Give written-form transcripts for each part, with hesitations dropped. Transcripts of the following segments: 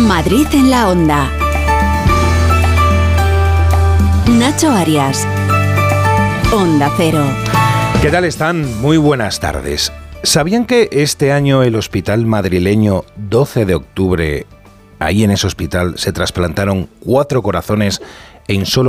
Madrid en la Onda. Nacho Arias. Onda Cero. ¿Qué tal están? Muy buenas tardes. ¿Sabían que este año el hospital madrileño 12 de octubre, ahí en ese hospital, se trasplantaron 4 corazones en solo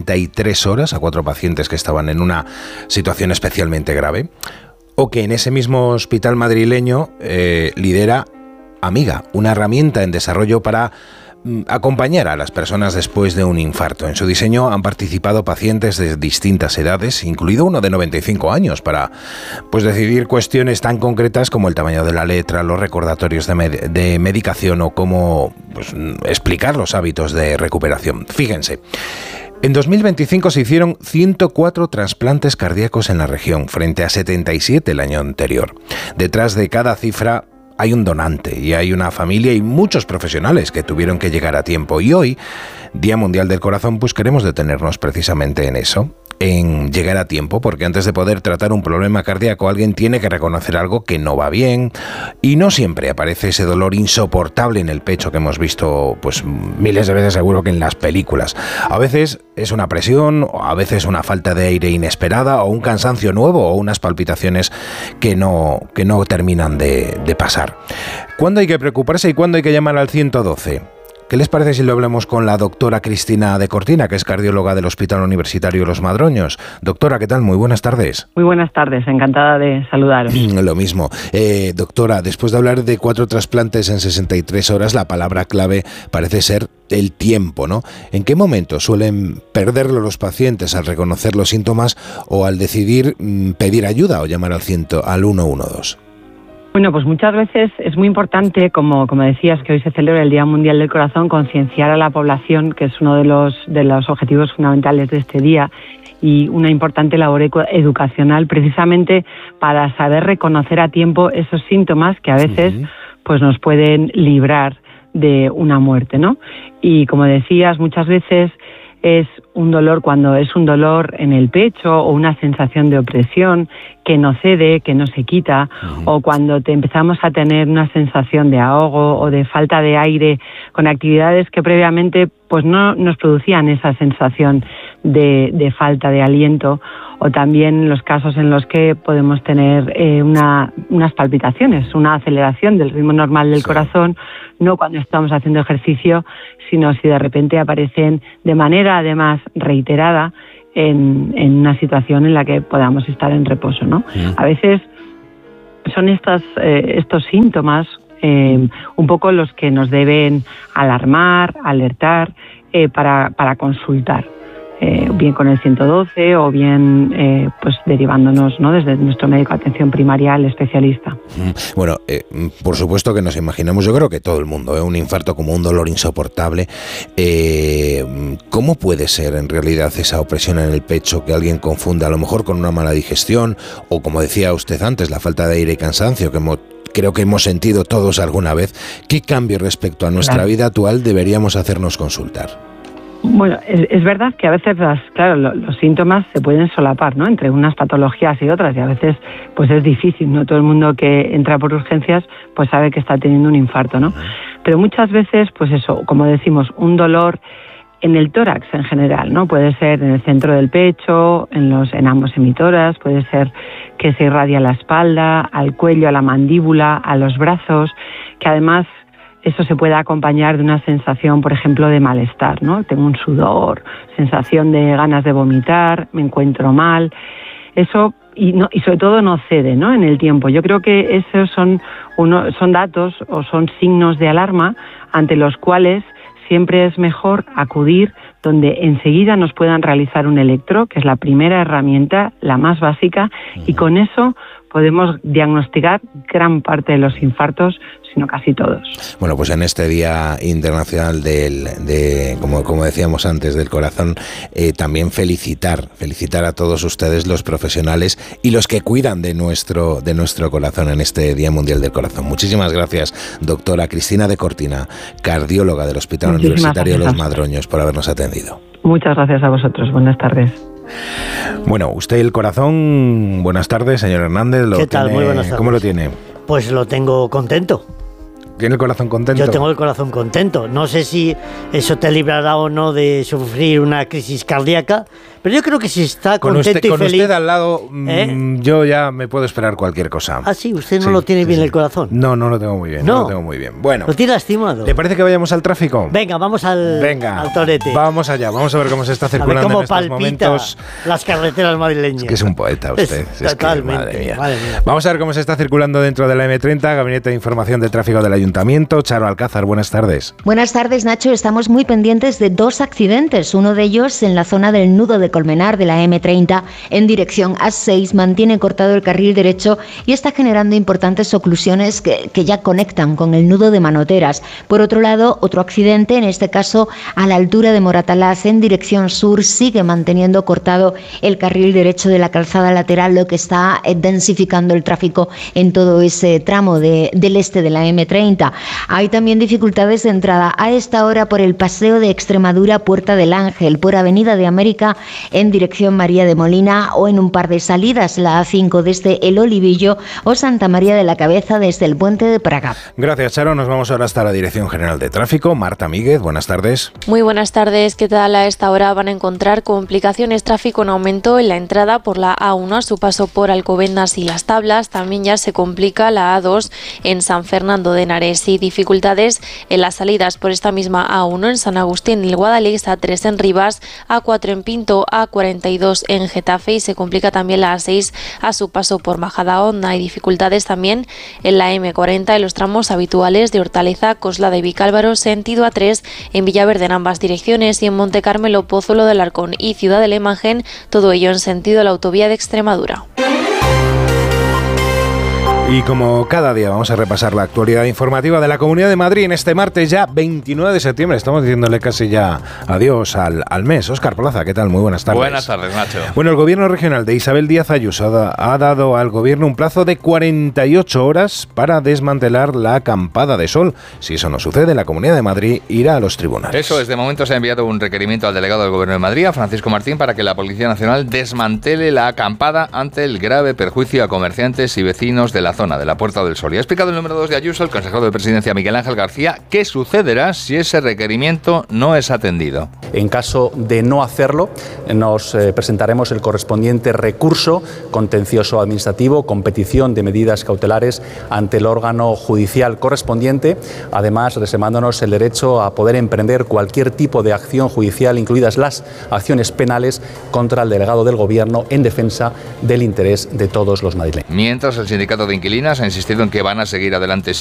63 horas a 4 pacientes que estaban en una situación especialmente grave? O que en ese mismo hospital madrileño lidera Amiga, una herramienta en desarrollo para acompañar a las personas después de un infarto. En su diseño han participado pacientes de distintas edades, incluido uno de 95 años, para decidir cuestiones tan concretas como el tamaño de la letra, los recordatorios de medicación o cómo explicar los hábitos de recuperación. Fíjense. En 2025 se hicieron 104 trasplantes cardíacos en la región, frente a 77 el año anterior. Detrás de cada cifra hay un donante y hay una familia y muchos profesionales que tuvieron que llegar a tiempo. Y hoy, Día Mundial del Corazón, queremos detenernos precisamente en eso, en llegar a tiempo, porque antes de poder tratar un problema cardíaco alguien tiene que reconocer algo que no va bien, y no siempre aparece ese dolor insoportable en el pecho que hemos visto miles de veces, seguro que en las películas. A veces es una presión, a veces una falta de aire inesperada, o un cansancio nuevo, o unas palpitaciones que no terminan de pasar. ¿Cuándo hay que preocuparse y cuándo hay que llamar al 112? ¿Qué les parece si lo hablamos con la doctora Cristina de Cortina, que es cardióloga del Hospital Universitario Los Madroños? Doctora, ¿qué tal? Muy buenas tardes. Muy buenas tardes, encantada de saludaros. Lo mismo. Doctora, después de hablar de 4 trasplantes en 63 horas, la palabra clave parece ser el tiempo, ¿no? ¿En qué momento suelen perderlo los pacientes al reconocer los síntomas o al decidir pedir ayuda o llamar al 112? Bueno, pues muchas veces es muy importante, como decías, que hoy se celebra el Día Mundial del Corazón, concienciar a la población, que es uno de los objetivos fundamentales de este día, y una importante labor educacional precisamente para saber reconocer a tiempo esos síntomas que a veces nos pueden librar de una muerte, ¿no? Y como decías, muchas veces es un dolor cuando es un dolor en el pecho o una sensación de opresión que no cede, que no se quita, o cuando empezamos a tener una sensación de ahogo o de falta de aire con actividades que previamente no nos producían esa sensación de falta de aliento, o también los casos en los que podemos tener unas palpitaciones, una aceleración del ritmo normal del corazón, no cuando estamos haciendo ejercicio, sino si de repente aparecen de manera además reiterada en una situación en la que podamos estar en reposo, ¿no? A veces son estos síntomas un poco los que nos deben alarmar, alertar para consultar. Bien con el 112 o bien derivándonos, ¿no?, desde nuestro médico de atención primaria al especialista. Bueno, por supuesto que nos imaginamos, yo creo que todo el mundo, un infarto como un dolor insoportable. ¿Cómo puede ser en realidad esa opresión en el pecho que alguien confunda a lo mejor con una mala digestión o, como decía usted antes, la falta de aire y cansancio que creo que hemos sentido todos alguna vez? ¿Qué cambio respecto a nuestra vida actual deberíamos hacernos consultar? Bueno, es verdad que a veces los síntomas se pueden solapar, ¿no?, entre unas patologías y otras, y a veces es difícil, no todo el mundo que entra por urgencias sabe que está teniendo un infarto, ¿no? Pero muchas veces como decimos, un dolor en el tórax en general, ¿no? Puede ser en el centro del pecho, en ambos hemitórax, puede ser que se irradia a la espalda, al cuello, a la mandíbula, a los brazos, que además eso se puede acompañar de una sensación, por ejemplo, de malestar, ¿no? Tengo un sudor, sensación de ganas de vomitar, me encuentro mal. Eso, y sobre todo no cede, ¿no?, en el tiempo. Yo creo que esos son datos o son signos de alarma ante los cuales siempre es mejor acudir donde enseguida nos puedan realizar un electro, que es la primera herramienta, la más básica, y con eso podemos diagnosticar gran parte de los infartos, sino casi todos. Bueno, pues en este Día Internacional como decíamos antes, del corazón, también felicitar a todos ustedes, los profesionales y los que cuidan de nuestro corazón en este Día Mundial del Corazón. Muchísimas gracias, doctora Cristina de Cortina, cardióloga del Hospital Universitario Los Madroños, por habernos atendido. Muchas gracias a vosotros. Buenas tardes. Bueno, usted el corazón, buenas tardes, señor Hernández. ¿Qué tal? Muy buenas tardes. ¿Cómo lo tiene? Pues lo tengo contento. ¿Tiene el corazón contento? Yo tengo el corazón contento. No sé si eso te librará o no de sufrir una crisis cardíaca, pero yo creo que si está contento y feliz... Con usted al lado, yo ya me puedo esperar cualquier cosa. Ah, sí, usted no lo tiene bien el corazón. No lo tengo muy bien. No lo tengo muy bien. Bueno. Lo tiene lastimado. ¿Le parece que vayamos al tráfico? Venga, vamos al torete. Vamos allá, vamos a ver cómo se está circulando en estos momentos. Las carreteras madrileñas. Es que es un poeta usted. Totalmente. Madre mía. Vamos a ver cómo se está circulando dentro de la M30, Gabinete de Información de Tráfico del Ayuntamiento. Charo Alcázar, buenas tardes. Buenas tardes, Nacho. Estamos muy pendientes de 2 accidentes. Uno de ellos en la zona del nudo de Colmenar de la M30 en dirección A6 mantiene cortado el carril derecho y está generando importantes oclusiones que ya conectan con el nudo de Manoteras. Por otro lado, otro accidente, en este caso a la altura de Moratalaz en dirección sur, sigue manteniendo cortado el carril derecho de la calzada lateral, lo que está densificando el tráfico en todo ese tramo del este de la M30. Hay también dificultades de entrada a esta hora por el paseo de Extremadura Puerta del Ángel, por Avenida de América en dirección María de Molina o en un par de salidas, la A5 desde El Olivillo o Santa María de la Cabeza desde el Puente de Praga. Gracias, Charo. Nos vamos ahora hasta la Dirección General de Tráfico. Marta Míguez, buenas tardes. Muy buenas tardes. ¿Qué tal? A esta hora van a encontrar complicaciones, tráfico en aumento en la entrada por la A1 a su paso por Alcobendas y Las Tablas. También ya se complica la A2 en San Fernando de Henares y dificultades en las salidas por esta misma A1 en San Agustín y el Guadalix, A3 en Rivas, A4 en Pinto, A42 en Getafe y se complica también la A6 a su paso por Majadahonda. Hay dificultades también en la M40 en los tramos habituales de Hortaleza, Cosla de Vicálvaro, sentido A3 en Villaverde en ambas direcciones y en Monte Carmelo, Pozuelo del Arcón y Ciudad de Imagen, todo ello en sentido a la autovía de Extremadura. Y como cada día vamos a repasar la actualidad informativa de la Comunidad de Madrid en este martes ya 29 de septiembre. Estamos diciéndole casi ya adiós al mes. Óscar Plaza, ¿qué tal? Muy buenas tardes. Buenas tardes, Nacho. Bueno, el Gobierno regional de Isabel Díaz Ayuso ha dado al Gobierno un plazo de 48 horas para desmantelar la acampada de sol. Si eso no sucede, la Comunidad de Madrid irá a los tribunales. Eso es, de momento se ha enviado un requerimiento al delegado del Gobierno de Madrid, a Francisco Martín, para que la Policía Nacional desmantele la acampada ante el grave perjuicio a comerciantes y vecinos de la zona de la Puerta del Sol. Y ha explicado el número 2 de Ayuso, el consejero de Presidencia Miguel Ángel García, qué sucederá si ese requerimiento no es atendido. En caso de no hacerlo, nos presentaremos el correspondiente recurso contencioso administrativo con petición de medidas cautelares ante el órgano judicial correspondiente, además reservándonos el derecho a poder emprender cualquier tipo de acción judicial, incluidas las acciones penales contra el delegado del Gobierno en defensa del interés de todos los madrileños. Mientras, el sindicato de inquilinas ha insistido en que van a seguir adelante